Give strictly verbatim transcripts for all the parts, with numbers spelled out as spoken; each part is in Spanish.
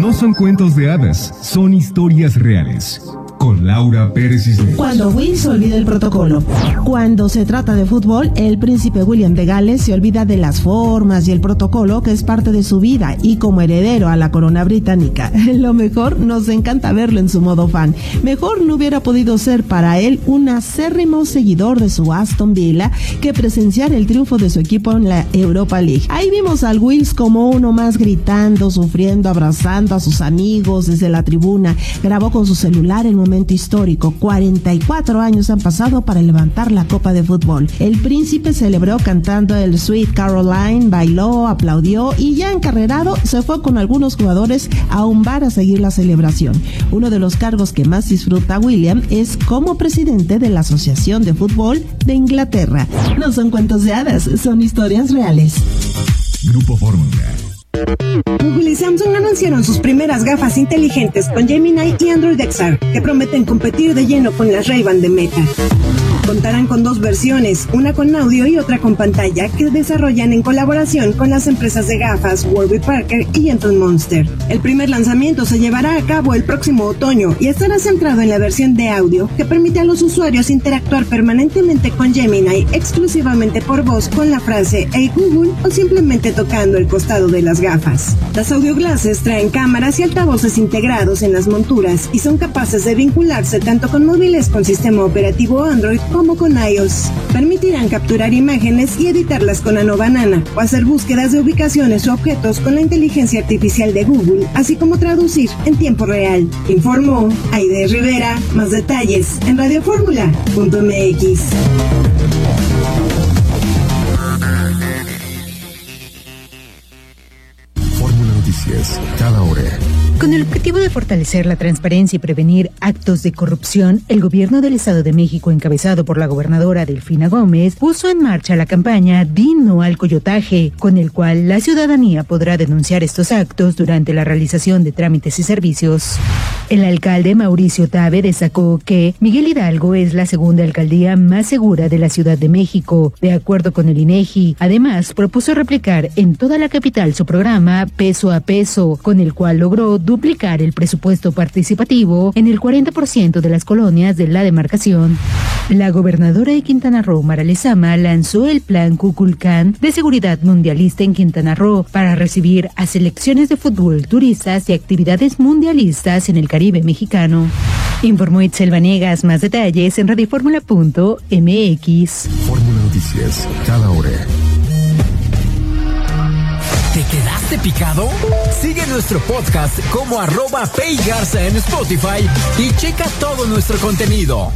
No son cuentos de hadas, son historias reales. Con Laura Pérez Cisneros. Cuando Will se olvida el protocolo. Cuando se trata de fútbol, el príncipe William de Gales se olvida de las formas y el protocolo que es parte de su vida, y como heredero a la corona británica, lo mejor, nos encanta verlo en su modo fan. Mejor no hubiera podido ser para él un acérrimo seguidor de su Aston Villa que presenciar el triunfo de su equipo en la Europa League. Ahí vimos al Wills como uno más, gritando, sufriendo, abrazando a sus amigos desde la tribuna. Grabó con su celular el momento histórico. cuarenta y cuatro años han pasado para levantar la copa de fútbol. El príncipe celebró cantando el Sweet Caroline, bailó, aplaudió y ya encarrerado se fue con algunos jugadores a un bar a seguir la celebración. Uno de los cargos que más disfruta William es como presidente de la Asociación de Fútbol de Inglaterra. No son cuentos de hadas, son historias reales. Grupo Fórmula. Google y Samsung anunciaron sus primeras gafas inteligentes con Gemini y Android X R, que prometen competir de lleno con las Ray-Ban de Meta. Contarán con dos versiones, una con audio y otra con pantalla, que desarrollan en colaboración con las empresas de gafas Warby Parker y Anton Monster. El primer lanzamiento se llevará a cabo el próximo otoño y estará centrado en la versión de audio, que permite a los usuarios interactuar permanentemente con Gemini exclusivamente por voz con la frase "Hey Google" o simplemente tocando el costado de las gafas. Las audio glasses traen cámaras y altavoces integrados en las monturas y son capaces de vincularse tanto con móviles con sistema operativo Android como con iOS. Permitirán capturar imágenes y editarlas con Nano Banana o hacer búsquedas de ubicaciones o objetos con la inteligencia artificial de Google, así como traducir en tiempo real. Informó Aide Rivera. Más detalles en radioformula punto m x. Fórmula Noticias, cada hora. Con el objetivo de fortalecer la transparencia y prevenir actos de corrupción, el gobierno del Estado de México, encabezado por la gobernadora Delfina Gómez, puso en marcha la campaña Di No al Coyotaje, con el cual la ciudadanía podrá denunciar estos actos durante la realización de trámites y servicios. El alcalde Mauricio Tabe destacó que Miguel Hidalgo es la segunda alcaldía más segura de la Ciudad de México, de acuerdo con el INEGI. Además, propuso replicar en toda la capital su programa Peso a Peso, con el cual logró duplicar el presupuesto participativo en el cuarenta por ciento de las colonias de la demarcación. La gobernadora de Quintana Roo, Mara Lezama, lanzó el plan Kukulcán de seguridad mundialista en Quintana Roo para recibir a selecciones de fútbol, turistas y actividades mundialistas en el Caribe mexicano. Informó Itzel Vanegas. Más detalles en radioformula punto m x. Fórmula Noticias, cada hora. ¿Te quedaste picado? Sigue nuestro podcast como arroba peygarza en Spotify y checa todo nuestro contenido.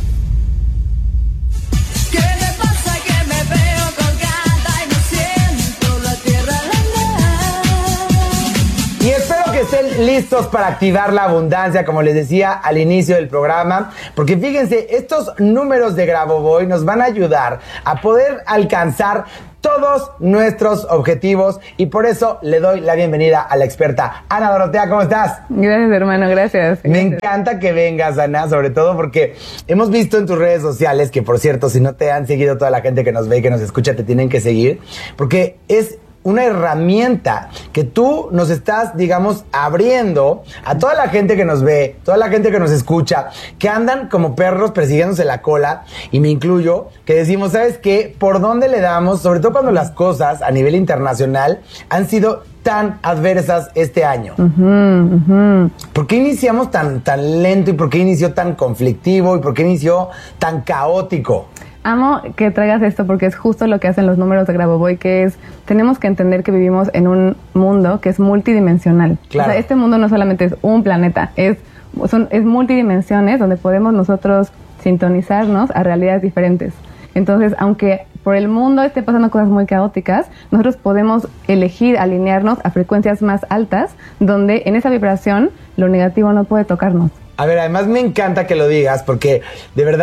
¿Qué me pasa? Que me veo colgada y no siento la tierra al andar. Y espero que estén listos para activar la abundancia, como les decía al inicio del programa, porque fíjense, estos números de Grabovoi nos van a ayudar a poder alcanzar todos nuestros objetivos, y por eso le doy la bienvenida a la experta Ana Dorotea. ¿Cómo estás? Gracias, hermano, gracias. Me gracias. encanta que vengas, Ana, sobre todo porque hemos visto en tus redes sociales, que por cierto, si no te han seguido toda la gente que nos ve y que nos escucha, te tienen que seguir, porque es una herramienta que tú nos estás, digamos, abriendo a toda la gente que nos ve, toda la gente que nos escucha, que andan como perros persiguiéndose la cola, y me incluyo, que decimos, ¿sabes qué? ¿Por dónde le damos? Sobre todo cuando las cosas a nivel internacional han sido tan adversas este año. Uh-huh, uh-huh. ¿Por qué iniciamos tan, tan lento y por qué inició tan conflictivo y por qué inició tan caótico? Amo que traigas esto porque es justo lo que hacen los números de Grabovoi, que es, tenemos que entender que vivimos en un mundo que es multidimensional. Claro. O sea, este mundo no solamente es un planeta, es, son, es multidimensiones donde podemos nosotros sintonizarnos a realidades diferentes. Entonces, aunque por el mundo esté pasando cosas muy caóticas, nosotros podemos elegir alinearnos a frecuencias más altas, donde en esa vibración lo negativo no puede tocarnos. A ver, además me encanta que lo digas, porque de verdad,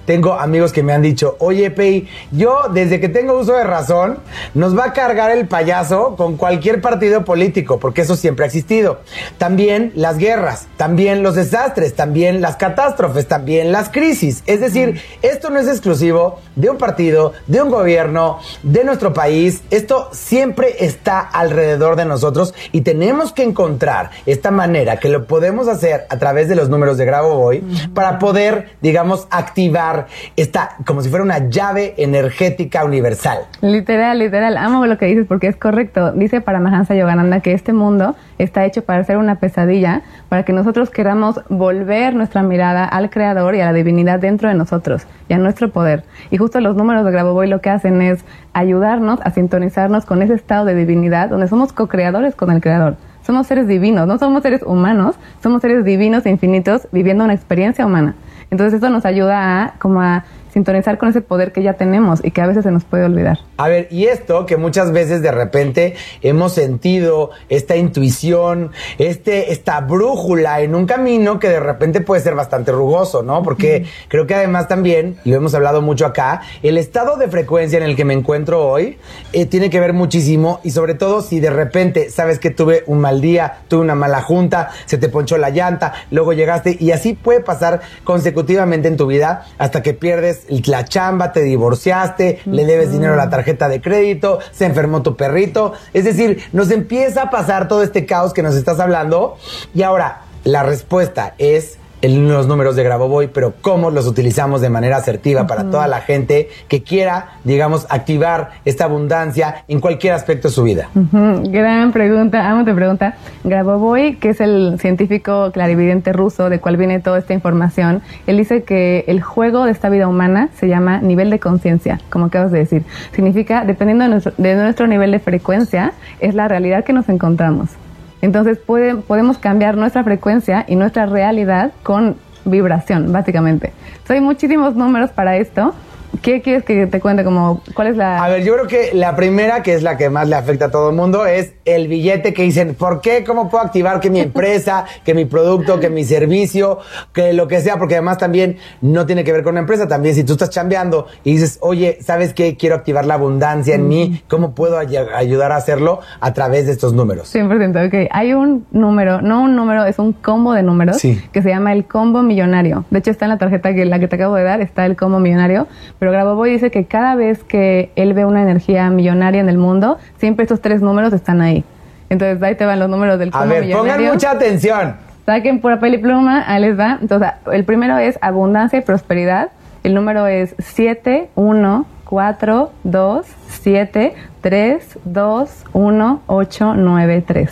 tengo amigos que me han dicho, oye, Pei, yo desde que tengo uso de razón, nos va a cargar el payaso con cualquier partido político, porque eso siempre ha existido. También las guerras, también los desastres, también las catástrofes, también las crisis. Es decir, esto no es exclusivo de un partido, de un gobierno, de nuestro país. Esto siempre está alrededor de nosotros y tenemos que encontrar esta manera que lo podemos hacer a través de los números de Grabovoi uh-huh. para poder, digamos, activar esta, como si fuera una llave energética universal. Literal, literal. Amo lo que dices porque es correcto. Dice Paramahansa Yogananda que este mundo está hecho para ser una pesadilla, para que nosotros queramos volver nuestra mirada al Creador y a la divinidad dentro de nosotros y a nuestro poder. Y justo los números de Grabovoi lo que hacen es ayudarnos a sintonizarnos con ese estado de divinidad donde somos co-creadores con el Creador. Somos seres divinos, no somos seres humanos, somos seres divinos e infinitos viviendo una experiencia humana. Entonces esto nos ayuda a como a sintonizar con ese poder que ya tenemos y que a veces se nos puede olvidar. A ver, y esto que muchas veces de repente hemos sentido, esta intuición, este, esta brújula en un camino que de repente puede ser bastante rugoso, ¿no? Porque uh-huh. creo que además también, y lo hemos hablado mucho acá, el estado de frecuencia en el que me encuentro hoy eh, tiene que ver muchísimo y sobre todo si de repente sabes que tuve un mal día, tuve una mala junta, se te ponchó la llanta, luego llegaste y así puede pasar consecutivamente en tu vida hasta que pierdes la chamba, te divorciaste, uh-huh. le debes dinero a la tarjeta de crédito, se enfermó tu perrito. Es decir, nos empieza a pasar todo este caos que nos estás hablando y ahora la respuesta es el, los números de Grabovoi, pero cómo los utilizamos de manera asertiva uh-huh. para toda la gente que quiera, digamos, activar esta abundancia en cualquier aspecto de su vida. Uh-huh. Gran pregunta, amo tu pregunta. Grabovoi, que es el científico clarividente ruso de cual viene toda esta información, él dice que el juego de esta vida humana se llama nivel de conciencia, como acabas de decir. Significa, dependiendo de nuestro, de nuestro nivel de frecuencia, es la realidad que nos encontramos. Entonces puede, podemos cambiar nuestra frecuencia y nuestra realidad con vibración, básicamente. Entonces, hay muchísimos números para esto. ¿Qué quieres que te cuente? Como, ¿cuál es la...? A ver, yo creo que la primera, que es la que más le afecta a todo el mundo, es el billete que dicen, ¿por qué? ¿Cómo puedo activar que mi empresa, que mi producto, que mi servicio, que lo que sea? Porque además también no tiene que ver con una empresa. También si tú estás chambeando y dices, oye, ¿sabes qué? Quiero activar la abundancia en mm. mí. ¿Cómo puedo ay- ayudar a hacerlo? A través de estos números. cien por ciento, ok. Hay un número, no un número, es un combo de números sí. que se llama el combo millonario. De hecho, está en la tarjeta que la que te acabo de dar, está el combo millonario. Pero Grabovoi dice que cada vez que él ve una energía millonaria en el mundo, siempre estos tres números están ahí. Entonces ahí te van los números del combo millonario. A ver, pongan mucha atención. Saquen pura papel y pluma, ahí les va. Entonces, el primero es abundancia y prosperidad. El número es siete uno cuatro dos siete tres dos uno ocho nueve tres.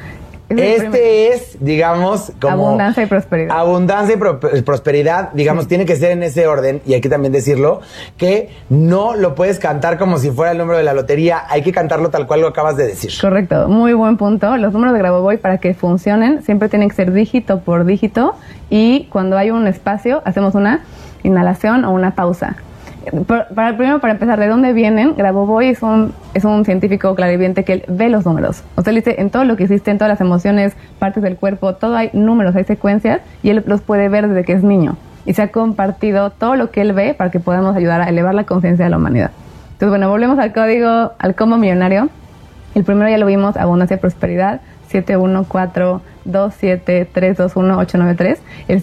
Este es, digamos, como... abundancia y prosperidad. Abundancia y pro- prosperidad, digamos, sí. tiene que ser en ese orden, y hay que también decirlo, que no lo puedes cantar como si fuera el número de la lotería, hay que cantarlo tal cual lo acabas de decir. Correcto, muy buen punto. Los números de Grabovoi, para que funcionen, siempre tienen que ser dígito por dígito, y cuando hay un espacio, hacemos una inhalación o una pausa. Para, primero, para empezar, ¿de dónde vienen? Grabovoi es un, es un científico clarividente que él ve los números. O sea, él dice, en todo lo que existe, en todas las emociones, partes del cuerpo, todo hay números, hay secuencias, y él los puede ver desde que es niño. Y se ha compartido todo lo que él ve para que podamos ayudar a elevar la conciencia de la humanidad. Entonces, bueno, volvemos al código, al combo millonario. El primero ya lo vimos, abundancia y prosperidad, siete uno cuatro dos siete tres dos uno ocho nueve tres. El